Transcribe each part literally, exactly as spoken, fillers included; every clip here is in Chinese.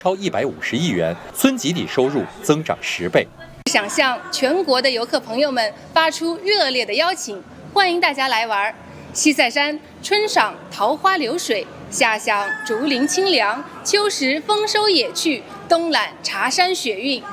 超一百五十亿元，村集体收入增长十倍。 想向全国的游客朋友们发出热烈的邀请，欢迎大家来玩。西塞山春赏桃花流水，夏享竹林清凉，秋时丰收野趣，冬览茶山雪韵。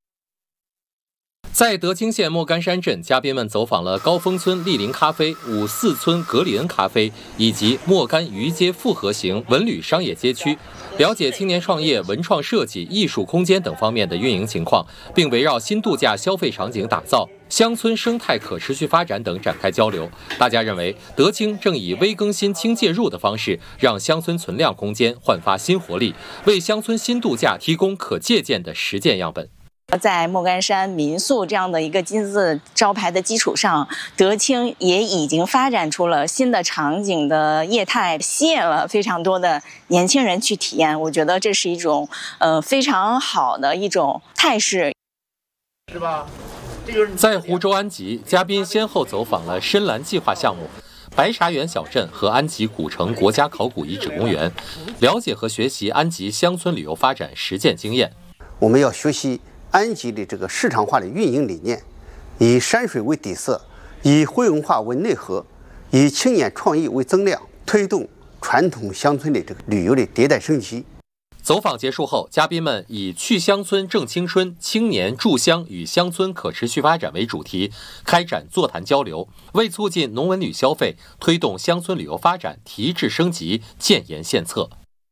在德清县莫干山镇，嘉宾们走访了高峰村莅临咖啡、五四村格里恩咖啡以及莫干渔街复合型文旅商业街区，了解青年创业、文创设计、艺术空间等方面的运营情况，并围绕新度假消费场景打造、乡村生态可持续发展等展开交流。大家认为，德清正以微更新、轻介入的方式，让乡村存量空间焕发新活力，为乡村新度假提供可借鉴的实践样本。 在莫干山民宿这样的一个金字招牌的基础上，德清也已经发展出了新的场景的业态，吸引了非常多的年轻人去体验。我觉得这是一种呃非常好的一种态势， 是吧？ 在湖州安吉，嘉宾先后走访了深蓝计划项目、白沙园小镇和安吉古城国家考古遗址公园，了解和学习安吉乡村旅游发展实践经验。 我们要学习安吉的这个市场化的运营理念，以山水为底色，以徽文化为内核，以青年创意为增量，推动传统乡村的这个旅游的迭代升级。 走访结束后，嘉宾们以去乡村正青春、青年筑乡与乡村可持续发展为主题，开展座谈交流，为促进农文旅消费、推动乡村旅游发展提质升级、建言献策。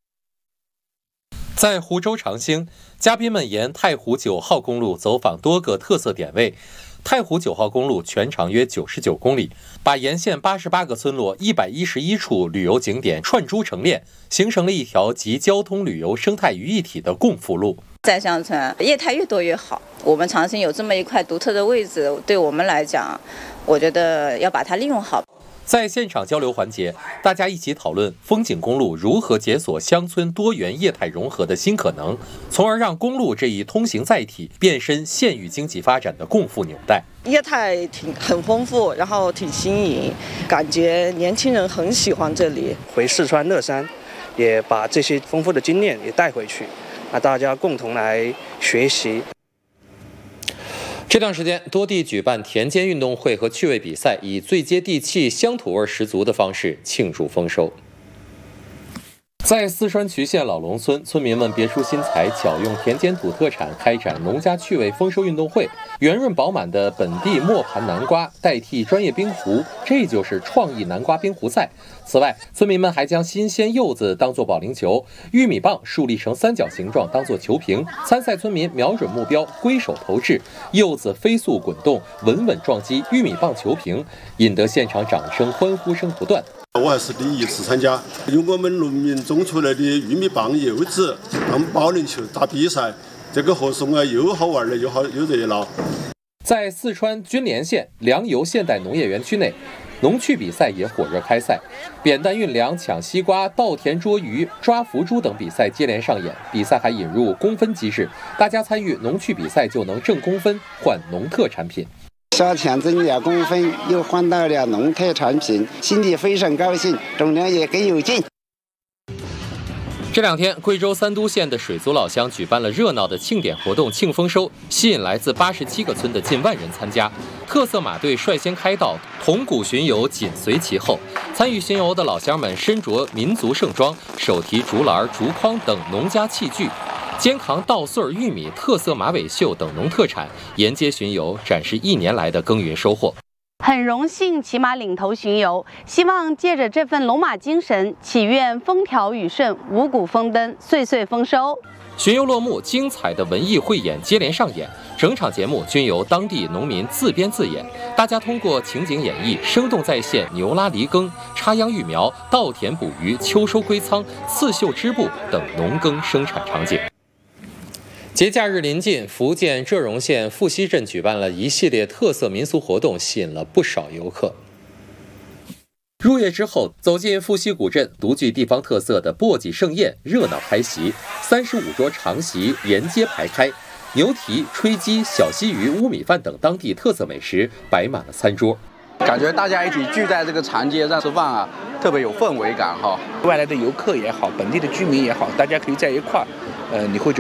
在湖州长兴，嘉宾们沿太湖九号公路走访多个特色点位。太湖九号公路全长约九十九公里，把沿线八十八个村落、一百一十一处旅游景点串珠成链，形成了一条集交通旅游生态于一体的共富路。 在乡村，业态越多越好。我们长兴有这么一块独特的位置，对我们来讲，我觉得要把它利用好。 在现场交流环节，大家一起讨论风景公路如何解锁乡村多元业态融合的新可能，从而让公路这一通行载体变身县域经济发展的共富纽带。 业态挺很丰富，然后挺新颖，感觉年轻人很喜欢这里。 回四川乐山，也把这些丰富的经验也带回去，那大家共同来学习。 这段时间，多地举办田间运动会和趣味比赛，以最接地气、乡土味十足的方式庆祝丰收。在四川渠县老龙村，村民们别出心裁，巧用田间土特产开展农家趣味丰收运动会。圆润饱满的本地磨盘南瓜代替专业冰壶，这就是创意南瓜冰壶赛。此外，村民们还将新鲜柚子当作保龄球，玉米棒竖立成三角形状当作球瓶。参赛村民瞄准目标，挥手投掷，柚子飞速滚动，稳稳撞击玉米棒球瓶，引得现场掌声、欢呼声不断。 我还是第一次参加，用我们农民种出来的玉米棒、柚子当保龄球打比赛，这个活动啊又好玩了，又好又热闹。 在四川军连县粮油现代农业园区内，农趣比赛也火热开赛，扁担运粮、抢西瓜、稻田捉鱼、抓福珠等比赛接连上演。比赛还引入公分机制，大家参与农趣比赛就能挣公分换农特产品。 小钱挣了公分，又换到了农特产品，心里非常高兴，重量也更有劲。 这两天，贵州三都县的水族老乡举办了热闹的庆典活动庆丰收，吸引来自八十七个村的近万人参加。特色马队率先开道，铜鼓巡游紧随其后。参与巡游的老乡们身着民族盛装，手提竹篮、竹筐等农家器具，肩扛稻穗、玉米、特色马尾绣等农特产，沿街巡游，展示一年来的耕耘收获。 很荣幸骑马领头巡游，希望借着这份龙马精神，祈愿风调雨顺、五谷丰登、岁岁丰收。 巡游落幕，精彩的文艺汇演接连上演，整场节目均由当地农民自编自演，大家通过情景演绎，生动再现牛拉犁耕、插秧育苗、稻田捕鱼、秋收归仓、刺绣织布等农耕生产场景。节假日临近，福建浙荣县富溪镇举办了一系列特色民俗活动，吸引了不少游客。入夜之后，走进富溪古镇，独具地方特色的簸箕盛宴热闹开席，三十五桌长席沿街排开，牛蹄、吹鸡、小溪鱼、乌米饭等当地特色美食摆满了餐桌。 感觉大家一起聚在这个长街上吃饭啊，特别有氛围感哈。 外来的游客也好，本地的居民也好，大家可以在一块儿，呃，你会觉得